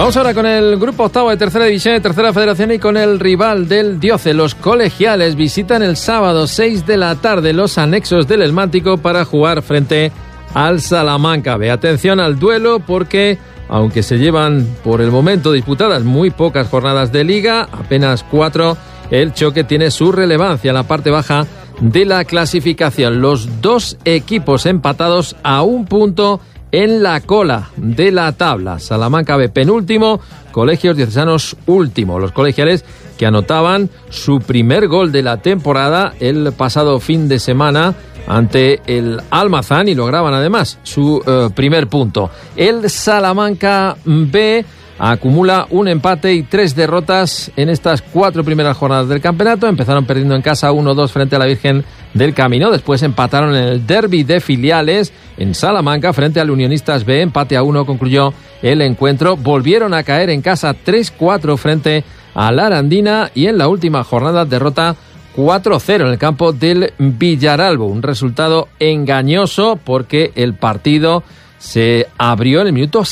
Vamos ahora con el grupo octavo de tercera división de tercera federación y con el rival del Dioce. Los colegiales visitan el sábado 6 de la tarde los anexos del Elmántico para jugar frente al Salamanca B. Atención al duelo porque, aunque se llevan por el momento disputadas muy pocas jornadas de liga, apenas 4, el choque tiene su relevancia en la parte baja de la clasificación. Los dos equipos empatados a un punto en la cola de la tabla. Salamanca B penúltimo, Colegios Diocesanos último. Los colegiales que anotaban su primer gol de la temporada el pasado fin de semana ante el Almazán y lograban además su primer punto. El Salamanca B acumula un empate y 3 derrotas en estas 4 primeras jornadas del campeonato. Empezaron perdiendo en casa 1-2 frente a la Virgen del Camino. Después empataron en el derbi de filiales en Salamanca frente al Unionistas B. Empate a 1 concluyó el encuentro. Volvieron a caer en casa 3-4 frente a la Arandina y en la última jornada derrota 4-0 en el campo del Villaralbo. Un resultado engañoso porque el partido se abrió en el minuto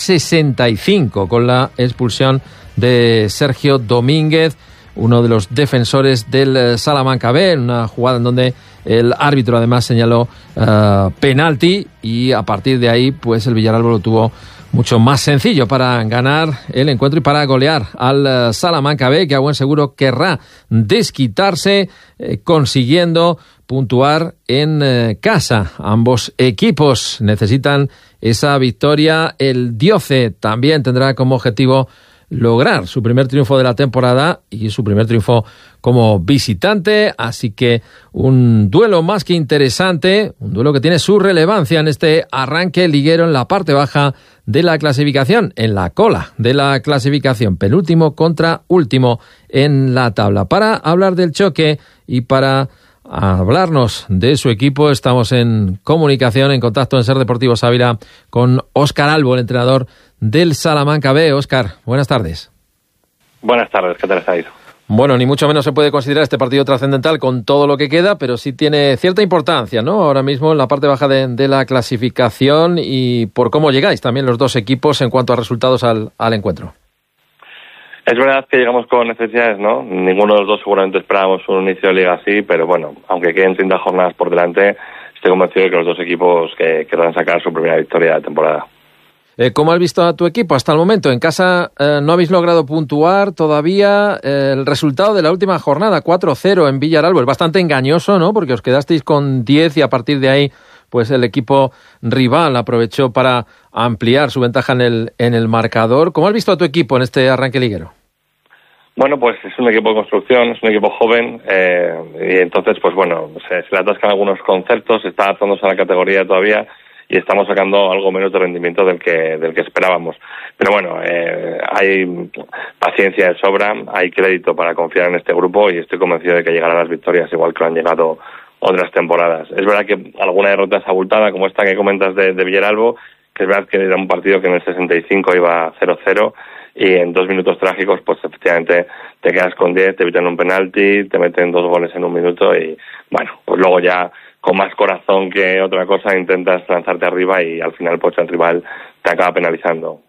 65 con la expulsión de Sergio Domínguez, uno de los defensores del Salamanca B, en una jugada en donde el árbitro además señaló penalti, y a partir de ahí pues el Villaralbo lo tuvo mucho más sencillo para ganar el encuentro y para golear al Salamanca B, que a buen seguro querrá desquitarse consiguiendo puntuar en casa. Ambos equipos necesitan esa victoria. El Dioce también tendrá como objetivo lograr su primer triunfo de la temporada y su primer triunfo como visitante, así que un duelo más que interesante, un duelo que tiene su relevancia en este arranque liguero en la parte baja de la clasificación, en la cola de la clasificación, penúltimo contra último en la tabla. Para hablar del choque y para hablarnos de su equipo, estamos en comunicación, en contacto en Ser Deportivos Ávila con Óscar Albo, el entrenador del Salamanca B. Óscar, buenas tardes. Buenas tardes, ¿qué tal estáis? Bueno, ni mucho menos se puede considerar este partido trascendental con todo lo que queda, pero sí tiene cierta importancia, ¿no? Ahora mismo en la parte baja de la clasificación y por cómo llegáis también los dos equipos en cuanto a resultados al encuentro. Es verdad que llegamos con necesidades, ¿no? Ninguno de los dos seguramente esperábamos un inicio de liga así, pero bueno, aunque queden 30 jornadas por delante, estoy convencido de que los dos equipos que querrán sacar su primera victoria de la temporada. ¿Cómo has visto a tu equipo hasta el momento? En casa no habéis logrado puntuar todavía. El resultado de la última jornada, 4-0 en Villaralbo, es bastante engañoso, ¿no? Porque os quedasteis con 10 y a partir de ahí pues el equipo rival aprovechó para ampliar su ventaja en el marcador. ¿Cómo has visto a tu equipo en este arranque liguero? Bueno, pues es un equipo de construcción, es un equipo joven, y entonces, pues bueno, se le atascan algunos conceptos, está adaptándose a la categoría todavía y estamos sacando algo menos de rendimiento del que esperábamos. Pero bueno, hay paciencia de sobra, hay crédito para confiar en este grupo y estoy convencido de que llegarán las victorias igual que lo han llegado otras temporadas. Es verdad que alguna derrota es abultada, como esta que comentas de Villaralbo, que es verdad que era un partido que en el 65 iba 0-0 y en 2 minutos trágicos pues efectivamente te quedas con 10, te evitan un penalti, te meten 2 goles en 1 minuto y bueno, pues luego ya con más corazón que otra cosa intentas lanzarte arriba y al final pues el rival te acaba penalizando.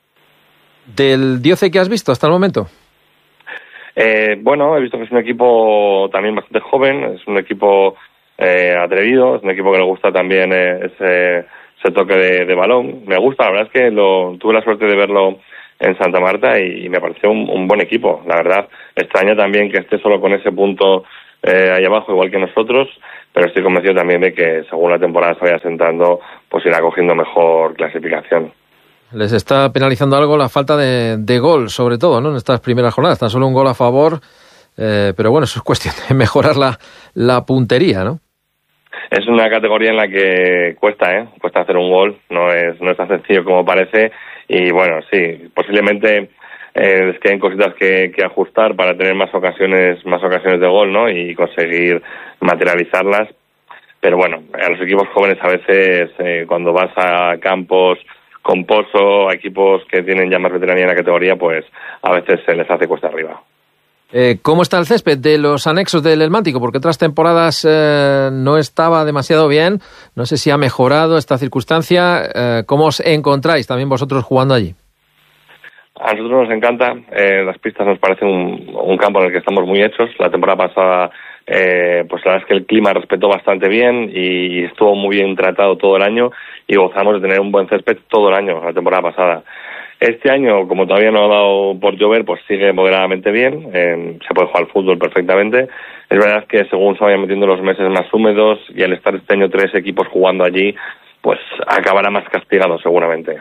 ¿Del Dioce que has visto hasta el momento? Bueno, he visto que es un equipo también bastante joven, es un equipo atrevido, es un equipo que le gusta también ese toque de balón. Me gusta, la verdad es que tuve la suerte de verlo en Santa Marta y me pareció un buen equipo, la verdad. Extraña también que esté solo con ese punto ahí abajo, igual que nosotros, pero estoy convencido también de que según la temporada se vaya asentando, pues irá cogiendo mejor clasificación. Les está penalizando algo la falta de gol, sobre todo, ¿no? En estas primeras jornadas, tan solo un gol a favor, pero bueno, eso es cuestión de mejorar la puntería, ¿no? Es una categoría en la que cuesta hacer un gol, no es tan sencillo como parece y bueno, sí, posiblemente les queden cositas que ajustar para tener más ocasiones de gol, ¿no? Y conseguir materializarlas, pero bueno, a los equipos jóvenes a veces cuando vas a campos con pozo, a equipos que tienen ya más veteranía en la categoría, pues a veces se les hace cuesta arriba. ¿Cómo está el césped de los anexos del Elmántico? Porque otras temporadas no estaba demasiado bien. No sé si ha mejorado esta circunstancia. ¿Cómo os encontráis también vosotros jugando allí? A nosotros nos encanta, las pistas nos parece un campo en el que estamos muy hechos. La temporada pasada, pues la verdad es que el clima respetó bastante bien y estuvo muy bien tratado todo el año y gozamos de tener un buen césped todo el año, la temporada pasada. Este año, como todavía no ha dado por llover, pues sigue moderadamente bien, se puede jugar al fútbol perfectamente. Es verdad que según se vayan metiendo los meses más húmedos y al estar este año 3 equipos jugando allí, pues acabará más castigado seguramente,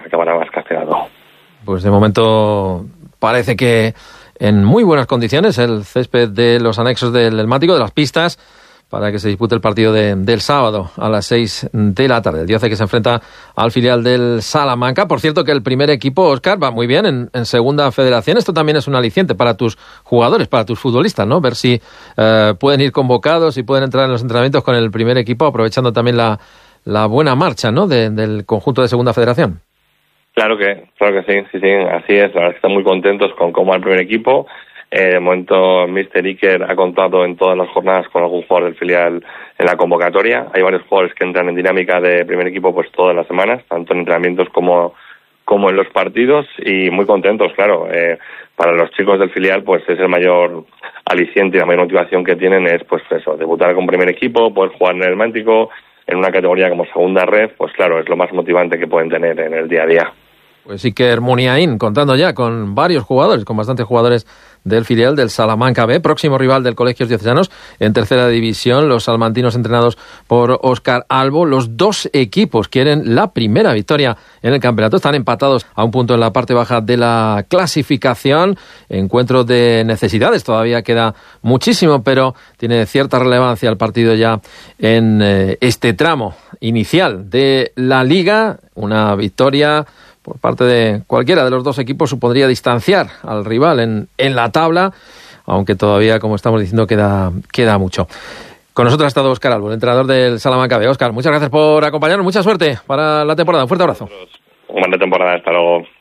Pues de momento parece que en muy buenas condiciones el césped de los anexos del Elmático, de las pistas, para que se dispute el partido del sábado a las 6 de la tarde. El Dioce que se enfrenta al filial del Salamanca. Por cierto que el primer equipo, Óscar, va muy bien en segunda federación. Esto también es un aliciente para tus jugadores, para tus futbolistas, ¿no? Ver si pueden ir convocados y pueden entrar en los entrenamientos con el primer equipo, aprovechando también la buena marcha, ¿no? del conjunto de segunda federación. Claro que sí, así es. La verdad es que están muy contentos con cómo va el primer equipo. De momento, Mr. Iker ha contado en todas las jornadas con algún jugador del filial en la convocatoria. Hay varios jugadores que entran en dinámica de primer equipo pues todas las semanas, tanto en entrenamientos como en los partidos, y muy contentos, claro. Para los chicos del filial pues es el mayor aliciente y la mayor motivación que tienen es pues eso, debutar con primer equipo, poder jugar en el Elmático, en una categoría como segunda red, pues claro, es lo más motivante que pueden tener en el día a día. Pues Iker Muniain, contando ya con varios jugadores, con bastantes jugadores del filial del Salamanca B, próximo rival del Colegios Diocesanos en tercera división, los salmantinos entrenados por Óscar Albo. Los dos equipos quieren la primera victoria en el campeonato, están empatados a un punto en la parte baja de la clasificación, encuentro de necesidades, todavía queda muchísimo, pero tiene cierta relevancia el partido ya en este tramo inicial de la Liga. Una victoria por parte de cualquiera de los dos equipos supondría distanciar al rival en la tabla, aunque todavía, como estamos diciendo, queda mucho. Con nosotros ha estado Óscar Albo, el entrenador del Salamanca B. Óscar, muchas gracias por acompañarnos, mucha suerte para la temporada, un fuerte abrazo. Buena temporada, hasta luego.